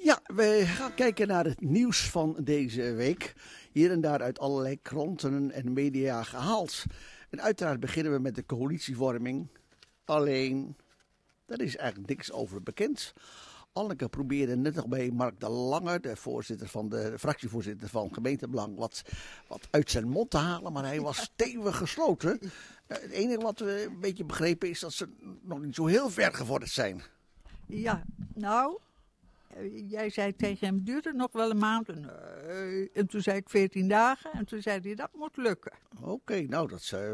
Ja, we gaan kijken naar het nieuws van deze week. Hier en daar uit allerlei kranten en media gehaald. En uiteraard beginnen we met de coalitievorming. Alleen, daar is eigenlijk niks over bekend. Anneke probeerde net nog bij Mark de Lange, de fractievoorzitter van Gemeentebelang, wat uit zijn mond te halen. Maar hij was stevig gesloten. Het enige wat we een beetje begrepen is dat ze nog niet zo heel ver gevorderd zijn. Ja, nou, jij zei tegen hem, duurt het nog wel een maand? En toen zei ik 14 dagen en toen zei hij, dat moet lukken. Oké, nou,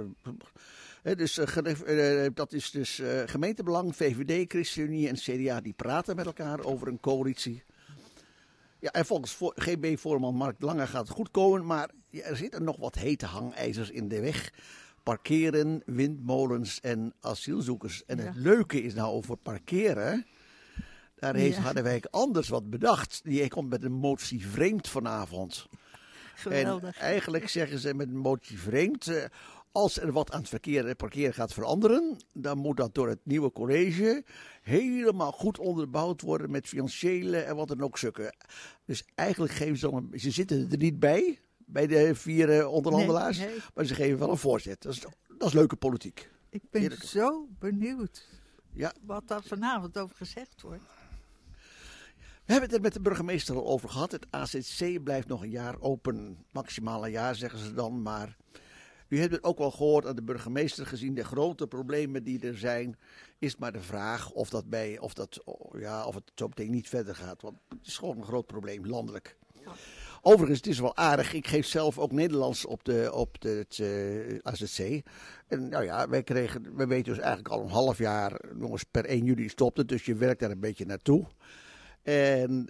dat is dus Gemeentebelang, VVD, ChristenUnie en CDA die praten met elkaar over een coalitie. Ja, en volgens GB-voorman Mark de Lange gaat het goed komen, maar er zitten nog wat hete hangijzers in de weg. Parkeren, windmolens en asielzoekers. En het leuke is nou over parkeren. Daar heeft Harderwijk anders wat bedacht. Die komt met een motie vreemd vanavond. Geweldig. En eigenlijk zeggen ze met een motie vreemd. Als er wat aan het parkeren gaat veranderen, dan moet dat door het nieuwe college helemaal goed onderbouwd worden met financiële en wat dan ook stukken. Dus eigenlijk geven ze zitten er niet bij de 4 onderhandelaars, nee. Maar ze geven wel een voorzet. Dat is leuke politiek. Ik ben zo benieuwd wat daar vanavond over gezegd wordt. We hebben het er met de burgemeester al over gehad. Het AZC blijft nog een jaar open. Maximaal een jaar zeggen ze dan. Maar u hebt het ook wel gehoord aan de burgemeester. Gezien de grote problemen die er zijn. Is maar de vraag of het zo meteen niet verder gaat. Want het is gewoon een groot probleem landelijk. Ja. Overigens, het is wel aardig. Ik geef zelf ook Nederlands op het AZC. En nou ja, wij weten dus eigenlijk al een half jaar. Jongens, per 1 juli stopt het. Dus je werkt daar een beetje naartoe. En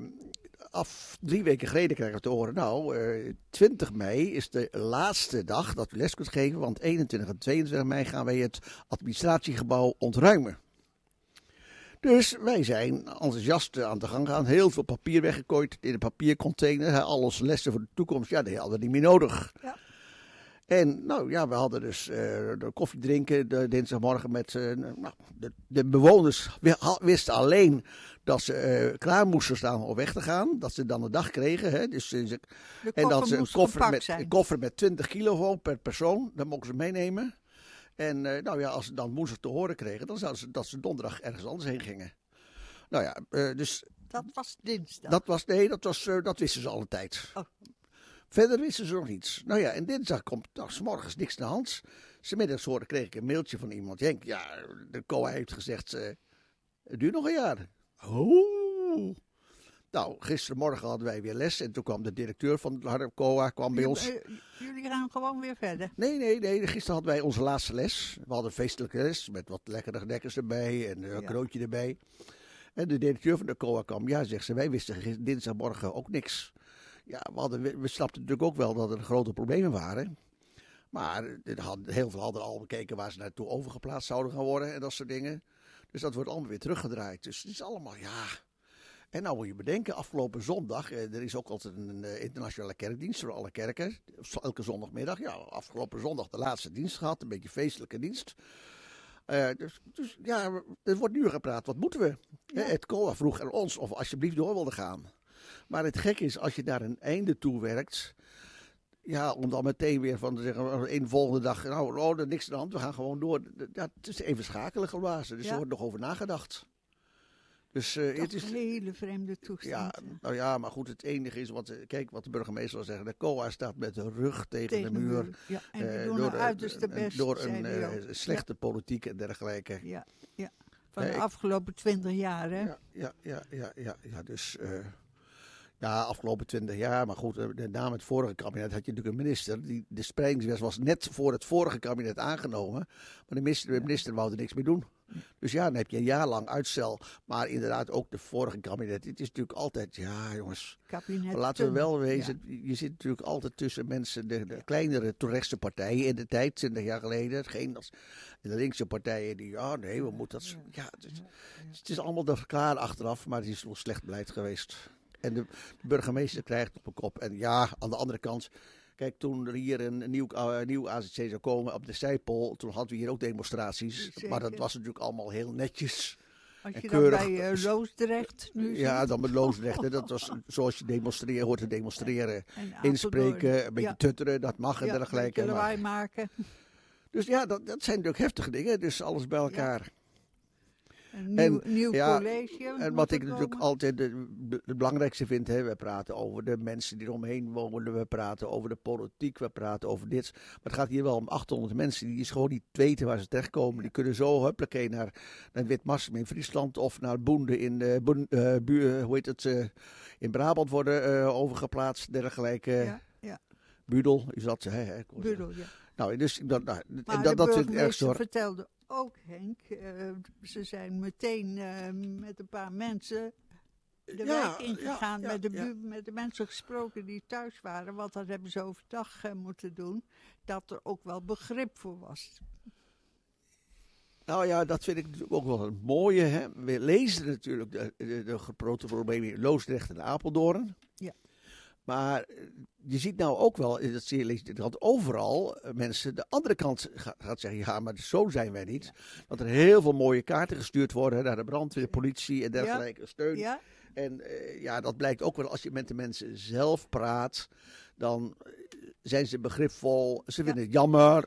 3 weken geleden kregen we te horen, 20 mei is de laatste dag dat u les kunt geven, want 21 en 22 mei gaan wij het administratiegebouw ontruimen. Dus wij zijn enthousiast aan de gang gegaan, heel veel papier weggegooid in de papiercontainer, al onze lessen voor de toekomst, die hadden we niet meer nodig. Ja. En we hadden dus de koffie drinken de dinsdagmorgen met de bewoners wisten alleen dat ze klaar moesten staan om weg te gaan. Dat ze dan een dag kregen. Hè? En dat ze een koffer met 20 kilo per persoon, dat mochten ze meenemen. En als ze dan woensdag te horen kregen, dan zouden ze dat ze donderdag ergens anders heen gingen. Dus... Dat was dinsdag? Dat wisten ze al een tijd. Oh. Verder wisten ze nog niets. En dinsdag komt 's morgens niks aan de hand. 'S middags kreeg ik een mailtje van iemand. Henk, de COA heeft gezegd, het duurt nog een jaar. Oh. Nou, gisterenmorgen hadden wij weer les. En toen kwam de directeur van de COA bij ons. Jullie gaan gewoon weer verder? Nee. Gisteren hadden wij onze laatste les. We hadden een feestelijke les met wat lekkere knekkers erbij en een broodje erbij. En de directeur van de COA kwam. Ja, zegt ze, wij wisten dinsdagmorgen ook niks. Ja, we snapten natuurlijk ook wel dat er grote problemen waren. Maar heel veel hadden al bekeken waar ze naartoe overgeplaatst zouden gaan worden en dat soort dingen. Dus dat wordt allemaal weer teruggedraaid. Dus het is allemaal, En nou moet je bedenken, afgelopen zondag, er is ook altijd een internationale kerkdienst voor alle kerken. Elke zondagmiddag, afgelopen zondag de laatste dienst gehad, een beetje feestelijke dienst. Dus er wordt nu gepraat, wat moeten we? Ja. Het COA vroeg aan ons of we alsjeblieft door wilden gaan. Maar het gekke is, als je daar een einde toe werkt, om dan meteen weer van te zeggen, een volgende dag, er niks aan de hand, we gaan gewoon door. Ja, het is even schakelen geblazen, dus er wordt nog over nagedacht. Dus, het is een hele vreemde toestand. Ja, maar goed, het enige is, kijk wat de burgemeester wil zeggen, de COA staat met de rug tegen de muur. Ja, en die doen hun uiterste best. Door een slechte politiek en dergelijke. Ja. Van de afgelopen 20 jaar, hè? Ja, dus... afgelopen 20 jaar, maar goed, na het vorige kabinet had je natuurlijk een minister. De spreidingswet was net voor het vorige kabinet aangenomen. Maar de minister wou er niks mee doen. Dus dan heb je een jaar lang uitstel. Maar inderdaad ook de vorige kabinet. Het is natuurlijk altijd, jongens. Kabinet laten we wel wezen. Ja. Je zit natuurlijk altijd tussen mensen, de kleinere rechtse partijen in de tijd, 20 jaar geleden. Geen als de linkse partijen die, we moeten dat. Het is allemaal klaar achteraf, maar het is nog slecht beleid geweest. En de burgemeester krijgt op een kop. En aan de andere kant, kijk, toen er hier een nieuw AZC zou komen op de Zijpol, toen hadden we hier ook demonstraties. Zeker. Maar dat was natuurlijk allemaal heel netjes. Als En je dan keurig- bij Loosdrecht nu Ja, ziet. dan met Loosdrecht. Hè. Dat was zoals je hoort te demonstreren. En Apeldoorn. Inspreken, een beetje Ja. tutteren, dat mag en Ja, een dergelijke. beetje Maar- lawaai maken. Dus ja, dat zijn natuurlijk heftige dingen. Dus alles bij elkaar. Een En, nieuw ja, college. En moet wat er ik natuurlijk komen. altijd het belangrijkste vind, hè, we praten over de mensen die eromheen wonen, we praten over de politiek, we praten over dit. Maar het gaat hier wel om 800 mensen die gewoon niet weten waar ze terechtkomen. Die kunnen zo huppakee naar Witmarsum in Friesland of naar Boende in Brabant worden overgeplaatst, dergelijke. Ja, Budel is dat, hè? Budel, ja. Nou, dus dat, Maar en de dat vind ik erg burgemeester hoor. vertelde ook, Henk, ze zijn meteen met een paar mensen de Ja, wijk ingegaan, ja, met de mensen gesproken die thuis waren, want dat hebben ze overdag moeten doen, dat er ook wel begrip voor was. Nou ja, dat vind ik natuurlijk ook wel het mooie. Hè? We lezen natuurlijk de grote problemen in Loosdrecht en Apeldoorn. Ja. Maar je ziet nou ook wel, dat zie je lezen in de krant, overal mensen de andere kant gaat zeggen, ja, maar zo zijn wij niet. Dat er heel veel mooie kaarten gestuurd worden naar de brandweer, politie en dergelijke steun. Ja, En ja, dat blijkt ook wel als je met de mensen zelf praat, dan zijn ze begripvol, ze vinden het jammer,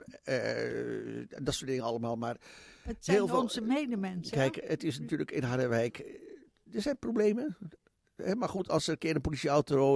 dat soort dingen allemaal. Maar het zijn heel veel- onze medemensen. kijk, het is natuurlijk in Harderwijk, er zijn problemen. Maar goed, als er een keer een politieauto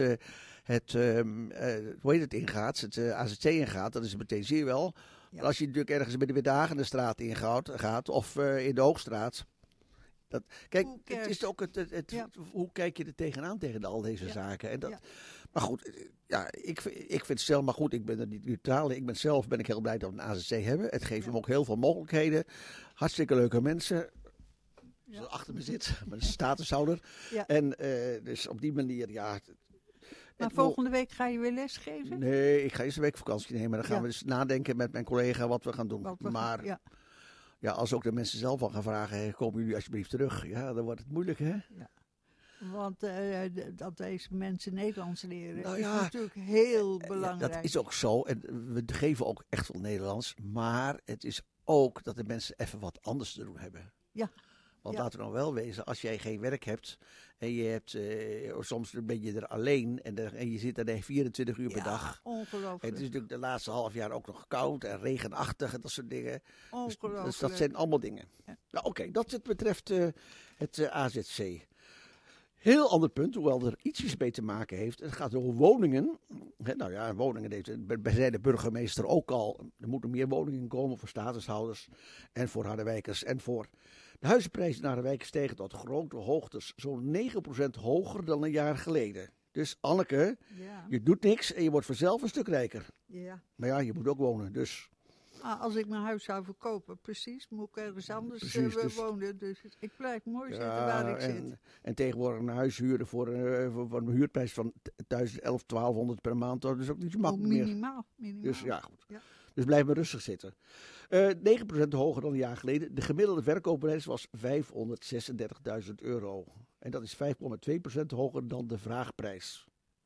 hoe heet het ingaat, het AZC ingaat, dan is het meteen, zie je wel. Ja. Maar als je natuurlijk ergens bij de Wieddagen de straat gaat of in de Hoogstraat. Kijk, Who het cares? is ook Ja. hoe kijk je er tegenaan tegen al deze Ja. zaken. En dat, Ja. Maar goed, ja, ik vind het zelf, maar goed, ik ben er niet neutraal. Ben ik heel blij dat we een AZC hebben. Het geeft hem ook heel veel mogelijkheden. Hartstikke leuke mensen. Ja. Zoals achter me zit, met een statushouder. Ja. En dus op die manier, ja. Maar volgende week ga je weer lesgeven? Nee, ik ga eerst een week vakantie nemen. Dan gaan Ja. we dus nadenken met mijn collega wat we gaan doen. Want we- Maar ja. ja, als ook de mensen zelf al gaan vragen, hey, komen jullie alsjeblieft terug? Ja, dan wordt het moeilijk, hè? Want dat deze mensen Nederlands leren Nou is ja, natuurlijk heel Ja, belangrijk. dat is ook zo. En we geven ook echt wel Nederlands. Maar het is ook dat de mensen even wat anders te doen hebben. Ja. Want Ja. laten we nou wel wezen, als jij geen werk hebt en je hebt, soms ben je er alleen en je zit er 24 uur per Ja, dag. ongelooflijk. En het is natuurlijk de laatste half jaar ook nog koud en regenachtig en dat soort dingen. Ongelooflijk. Dus dat zijn allemaal dingen. Ja. Nou oké, dat het betreft het AZC. Heel ander punt, hoewel er ietsjes mee te maken heeft. Het gaat over woningen. Nou ja, woningen zei de burgemeester ook al. Er moeten meer woningen komen voor statushouders en voor Harderwijkers. En voor de huizenprijzen in Harderwijk stegen tot grote hoogtes. Zo'n 9% hoger dan een jaar geleden. Dus Anneke, Ja. je doet niks en je wordt vanzelf een stuk rijker. Ja. Maar ja, je moet ook wonen, dus... Als ik mijn huis zou verkopen, precies, moet ik ergens anders Precies, dus- wonen. Dus ik blijf mooi zitten waar ik zit. En tegenwoordig een huis huren voor een huurprijs van 1100 per maand, dat is ook niet zo Oh, makkelijk meer. minimaal. Dus ja, goed. Ja. Dus blijf maar rustig zitten. 9% hoger dan een jaar geleden. De gemiddelde verkoopprijs was €536.000. En dat is 5,2% hoger dan de vraagprijs.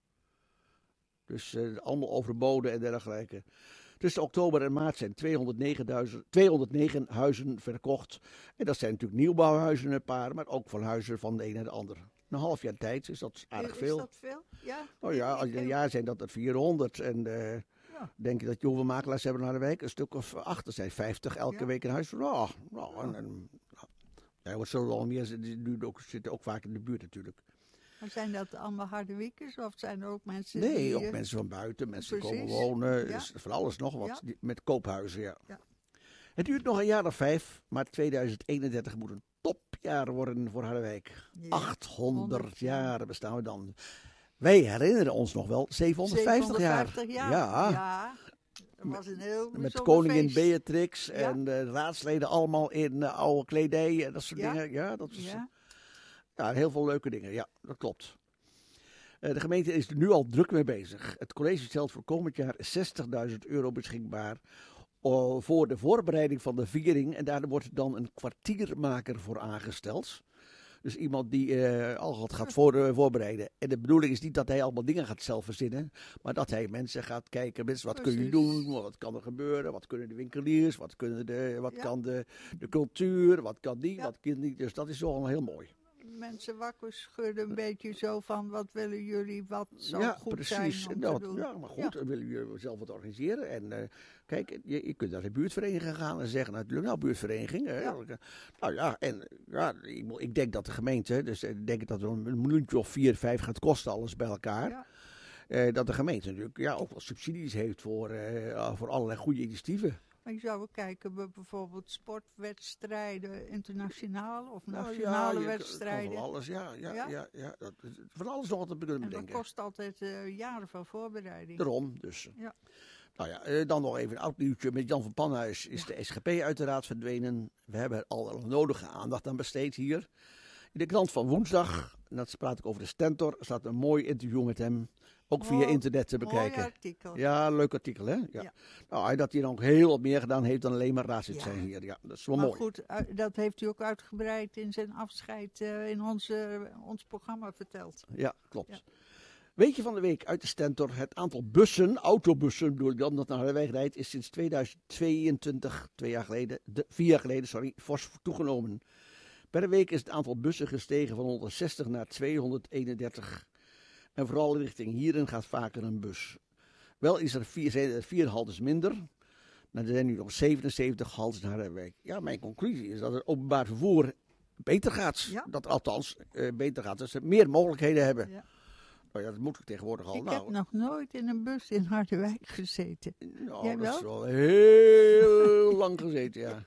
Dus allemaal overboden en dergelijke. Tussen oktober en maart zijn 209 huizen verkocht. En dat zijn natuurlijk nieuwbouwhuizen een paar, maar ook van huizen van de een naar de ander. Een half jaar tijd is dat aardig Is veel. dat veel? Ja. Oh ja, als je een jaar zijn dat er 400. En Ja. denk je dat je hoeveel makelaars hebben naar de week? Een stuk of 8. Er zijn 50 elke Ja. week in huis. Nou, wat zullen er al meer die zitten ook vaak in de buurt natuurlijk. Maar zijn dat allemaal Harderwijkers of zijn er ook mensen Nee, die... ook mensen van buiten, mensen die komen precies. wonen. Ja. Dus van alles nog wat. Ja. Met koophuizen, ja. Ja. Het duurt nog een jaar of 5, maar 2031 moet een topjaar worden voor Harderwijk. Ja, 800 jaar bestaan we dan. Wij herinneren ons nog wel 750 jaar. 750 jaar. Ja. Ja. Dat was een heel Met bijzonder koningin feest. Beatrix Ja. en de raadsleden allemaal in oude kledij en dat soort Ja. dingen. Ja, dat was Ja. heel veel leuke dingen. Ja, dat klopt. De gemeente is er nu al druk mee bezig. Het college stelt voor komend jaar €60.000 beschikbaar voor de voorbereiding van de viering. En daar wordt dan een kwartiermaker voor aangesteld. Dus iemand die al wat gaat voorbereiden. En de bedoeling is niet dat hij allemaal dingen gaat zelf verzinnen. Maar dat hij mensen gaat kijken. Mensen, wat kun je doen? Wat kan er gebeuren? Wat kunnen de winkeliers? Wat kan de cultuur? Wat kan die? Wat kan die? Dus dat is wel heel mooi. Mensen wakker schudden, een beetje zo van, wat willen jullie, wat zou goed zijn om te doen. Ja, maar goed, dan willen jullie zelf wat organiseren. En kijk, je kunt naar de buurtvereniging gaan en zeggen, natuurlijk, buurtvereniging. Ik denk dat de gemeente, dus ik denk dat het een miljoentje of 4, 5 gaat kosten, alles bij elkaar. Ja. Dat de gemeente natuurlijk ook wel subsidies heeft voor allerlei goede initiatieven. Maar je zou ook kijken, bijvoorbeeld sportwedstrijden, internationaal of nationale wedstrijden. Van alles, van alles nog wat te kunnen bedenken. En dat kost altijd jaren van voorbereiding. Daarom, dus. Ja. Nou ja, dan nog even een oud nieuwtje. Met Jan van Panhuis is de SGP uiteraard verdwenen. We hebben er al nodige aandacht aan besteed hier. In de krant van woensdag, en dat praat ik over de Stentor, staat een mooi interview met hem. Ook via internet te bekijken. Mooi artikel. Ja, leuk artikel, hè? Ja. Nou, dat hij dan ook heel wat meer gedaan heeft dan alleen maar raadslid zijn hier. Ja, dat is wel mooi. Maar goed, dat heeft u ook uitgebreid in zijn afscheid in ons programma verteld. Ja, klopt. Ja. Weetje van de week uit de Stentor. Het aantal autobussen, bedoel ik dan, dat naar de weg rijdt, is sinds 2022, 4 jaar geleden, fors toegenomen. Per week is het aantal bussen gestegen van 160 naar 231. En vooral richting Hieren gaat vaker een bus. Wel zijn er 4 haltes minder. Maar er zijn nu nog 77 haltes naar de wijk. Ja, mijn conclusie is dat het openbaar vervoer beter gaat. Ja. Dat althans beter gaat. Dat ze meer mogelijkheden hebben. Ja. Nou ja, dat moet ik tegenwoordig al. Ik heb nog nooit in een bus in Harderwijk gezeten. Nou, jij wel? Dat is wel heel lang gezeten, ja.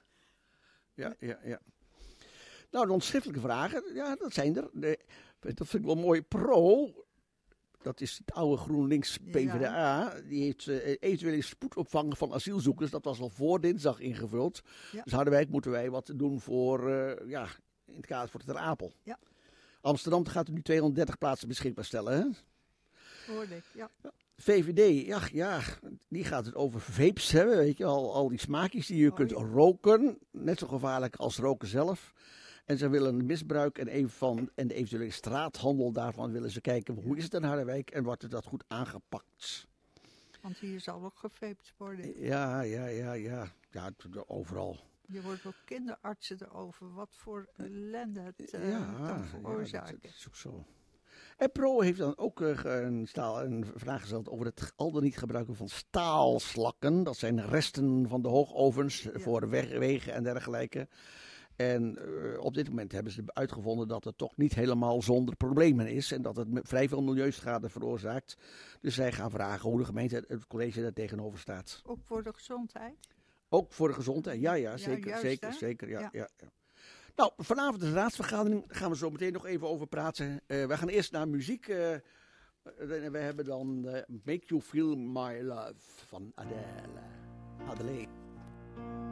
Ja. Nou, de onschriftelijke vragen, ja, dat zijn er. Dat vind ik wel mooi. Pro, dat is het oude GroenLinks PvdA, die heeft eventuele spoedopvang van asielzoekers. Dat was al voor dinsdag ingevuld. Ja. Dus Harderwijk moeten wij wat doen voor, in het kader voor Ter Apel. Ja. Amsterdam gaat er nu 230 plaatsen beschikbaar stellen, hè? Hoorde ik, ja. VVD, die gaat het over vapes hebben, weet je, al die smaakjes die je kunt roken. Net zo gevaarlijk als roken zelf. En ze willen het misbruik en de eventuele straathandel daarvan willen ze kijken. Hoe is het in Harderwijk en wordt dat goed aangepakt? Want hier zal ook gevaped worden. Ja, overal. Je hoort ook kinderartsen erover. Wat voor ellende het kan veroorzaken. Dat is ook zo. En Pro heeft dan ook een vraag gesteld over het al dan niet gebruiken van staalslakken. Dat zijn resten van de hoogovens voor wegen en dergelijke. En op dit moment hebben ze uitgevonden dat het toch niet helemaal zonder problemen is. En dat het vrij veel milieuschade veroorzaakt. Dus zij gaan vragen hoe de gemeente, het college daar tegenover staat. Ook voor de gezondheid? Ook voor de gezondheid, zeker. Ja. Nou, vanavond de raadsvergadering. Daar gaan we zo meteen nog even over praten. We gaan eerst naar muziek. We hebben dan Make You Feel My Love van Adele.